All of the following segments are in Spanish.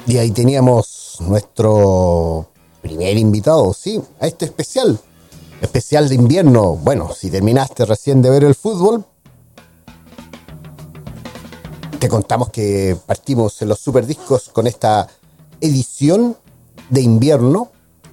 Y ahí teníamos nuestro primer invitado, sí, a este especial de invierno. Bueno, si terminaste recién de ver el fútbol, te contamos que partimos en los Superdiscos con esta edición de invierno,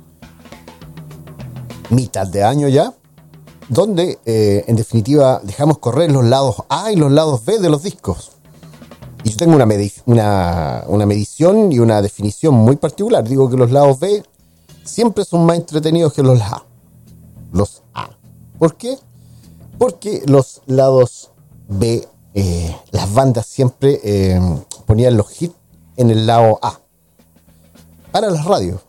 mitad de año ya, donde en definitiva dejamos correr los lados A y los lados B de los discos. Y yo tengo una medición y una definición muy particular. Digo que los lados B siempre son más entretenidos que los A. Los A. ¿Por qué? Porque los lados B, las bandas siempre ponían los hits en el lado A. Para las radios.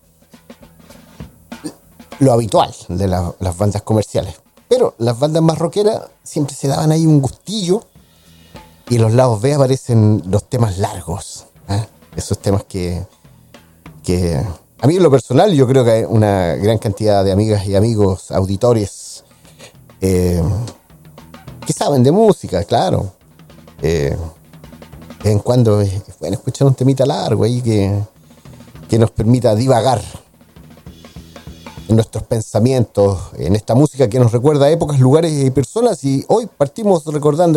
Lo habitual de las bandas comerciales. Pero las bandas más rockeras siempre se daban ahí un gustillo. Y en los lados B aparecen los temas largos. Esos temas que a mí en lo personal, yo creo que hay una gran cantidad de amigas y amigos, auditores, que saben de música, claro. De vez en cuando es bueno escuchar un temita largo ahí que nos permita divagar en nuestros pensamientos, en esta música que nos recuerda a épocas, lugares y personas. Y hoy partimos recordando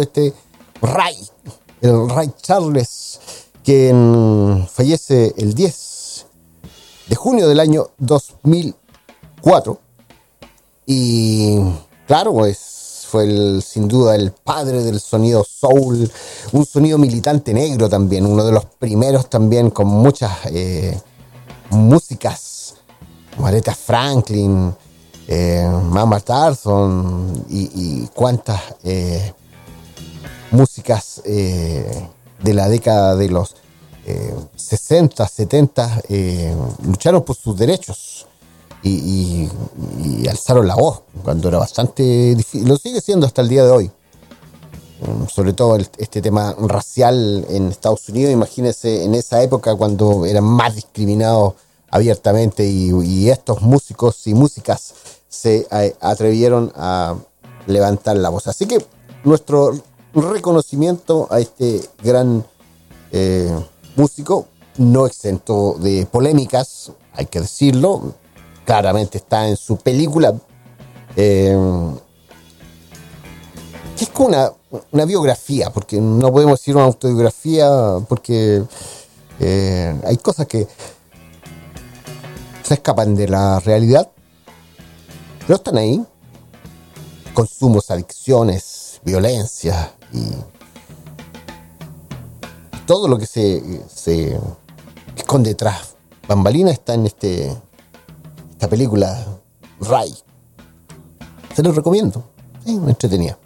el Ray Charles, quien fallece el 10 de junio del año 2004. Y claro, pues fue sin duda el padre del sonido soul, un sonido militante negro también, uno de los primeros también con muchas músicas, como Aretha Franklin, Mama Tarson y cuantas músicas de la década de los 60, 70 lucharon por sus derechos y alzaron la voz cuando era bastante difícil. Lo sigue siendo hasta el día de hoy. Sobre todo este tema racial en Estados Unidos. Imagínense en esa época cuando eran más discriminados abiertamente y estos músicos y músicas se atrevieron a levantar la voz. Así que nuestro reconocimiento a este gran músico, no exento de polémicas, hay que decirlo. Claramente está en su película, que es como una biografía, porque no podemos decir una autobiografía, porque hay cosas que se escapan de la realidad, pero están ahí. Consumos, adicciones, violencia y todo lo que se esconde tras bambalina está en esta película Ray. Se los recomiendo. Sí, me entretenía.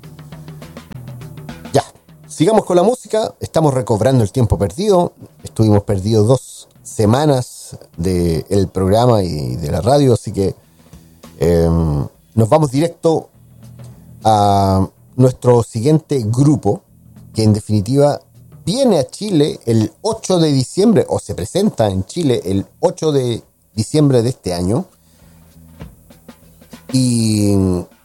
Ya, sigamos con la música. Estamos recobrando el tiempo perdido. Estuvimos perdidos 2 semanas del programa y de la radio, así que nos vamos directo a nuestro siguiente grupo, que en definitiva viene a Chile el 8 de diciembre, o se presenta en Chile el 8 de diciembre de este año. Y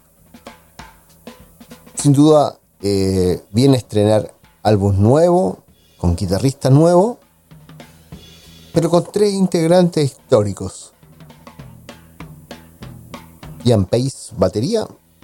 sin duda viene a estrenar álbum nuevo, con guitarrista nuevo, pero con 3 integrantes históricos. Ian Pace, batería,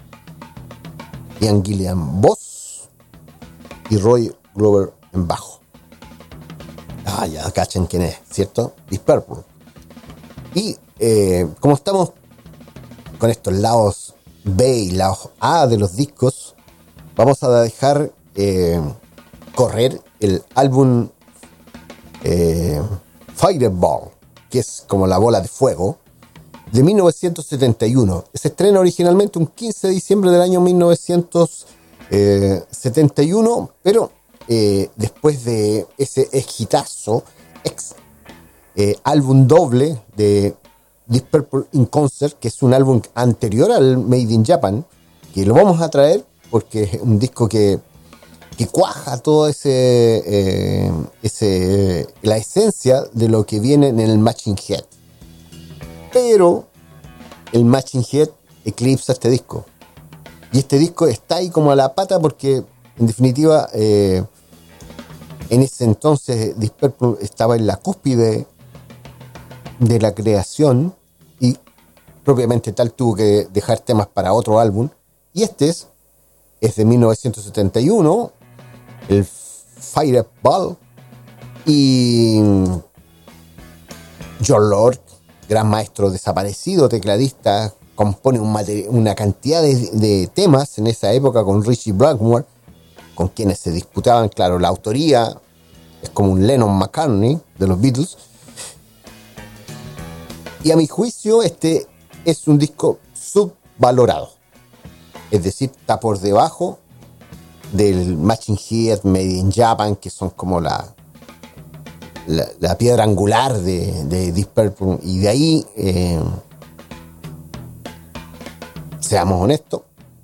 Ian Gillian, voz, y Roy Glover en bajo. Ya cachen quién es, ¿cierto? Deep Purple. Y como estamos con estos lados B y lados A de los discos, vamos a dejar correr el álbum Fireball, que es como la bola de fuego, de 1971. Se estrena originalmente un 15 de diciembre del año 1971, pero después de ese exitazo álbum doble de Deep Purple in Concert, que es un álbum anterior al Made in Japan, que lo vamos a traer porque es un disco que cuaja todo la esencia de lo que viene en el Machine Head. Pero el Machine Head eclipsa este disco. Y este disco está ahí como a la pata porque, en definitiva, En ese entonces Deep Purple estaba en la cúspide de la creación y propiamente tal tuvo que dejar temas para otro álbum. Y este es de 1971, el Fireball. Y John Lord, gran maestro desaparecido, tecladista, compone una cantidad de temas en esa época con Ritchie Blackmore, con quienes se disputaban, claro, la autoría. Es como un Lennon-McCartney de los Beatles. Y a mi juicio este es un disco subvalorado. Es decir, está por debajo del Machine Head, Made in Japan, que son como la piedra angular de Deep Purple. Y de ahí, seamos honestos,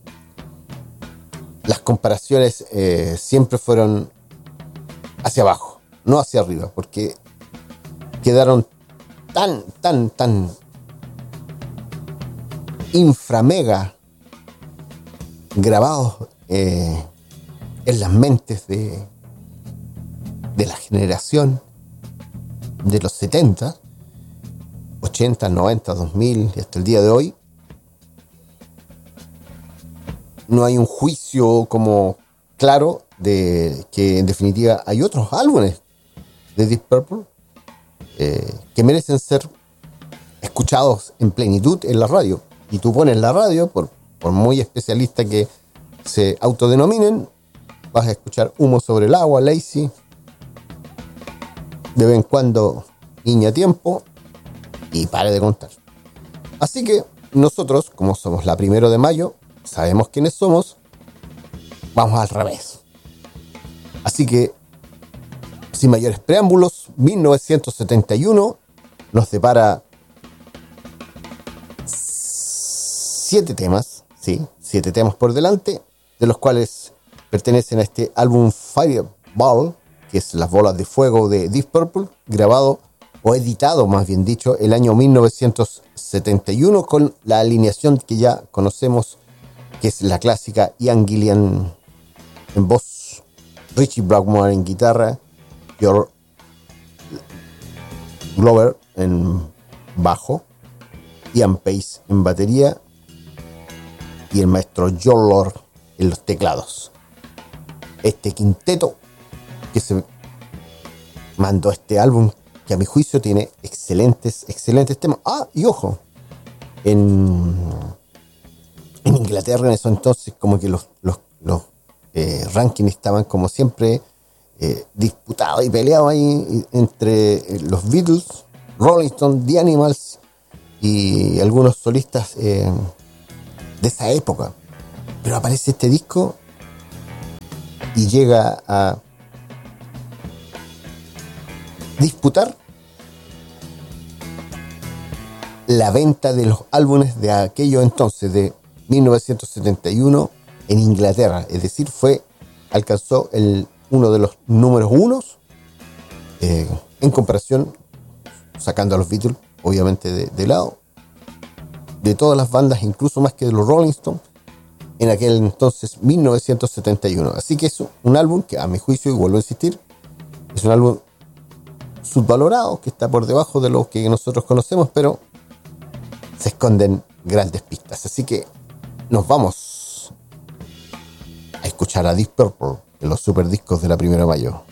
las comparaciones siempre fueron hacia abajo, no hacia arriba, porque quedaron tan inframega grabados en las mentes de la generación de los 70, 80, 90, 2000 y hasta el día de hoy. No hay un juicio como claro de que en definitiva hay otros álbumes de Deep Purple que merecen ser escuchados en plenitud en la radio. Y tú pones la radio, por muy especialista que se autodenominen, vas a escuchar Humo sobre el agua, Lazy, de vez en cuando Niña Tiempo, y pare de contar. Así que nosotros, como somos la 1 de mayo, sabemos quiénes somos, vamos al revés. Así que, sin mayores preámbulos, 1971 nos depara 7 temas, sí, 7 temas por delante, de los cuales pertenecen a este álbum Fireball, que es Las Bolas de Fuego de Deep Purple, grabado o editado, más bien dicho, el año 1971, con la alineación que ya conocemos, que es la clásica Ian Gillan en voz, Ritchie Blackmore en guitarra, George Glover en bajo, Ian Pace en batería y el maestro John Lord en los teclados. Este quinteto que se mandó este álbum, que a mi juicio tiene excelentes temas. Y ojo, en Inglaterra en eso entonces como que los rankings estaban como siempre disputados y peleados ahí entre los Beatles, Rolling Stones, The Animals y algunos solistas de esa época. Pero aparece este disco y llega a disputar la venta de los álbumes de aquello entonces, de 1971 en Inglaterra. Es decir, alcanzó uno de los números unos en comparación, sacando a los Beatles obviamente de lado, de todas las bandas, incluso más que de los Rolling Stones en aquel entonces 1971. Así que es un álbum que a mi juicio, y vuelvo a insistir, es un álbum subvalorado, que está por debajo de lo que nosotros conocemos, pero se esconden grandes pistas. Así que nos vamos a escuchar a Deep Purple en los super discos de la 1 de mayo.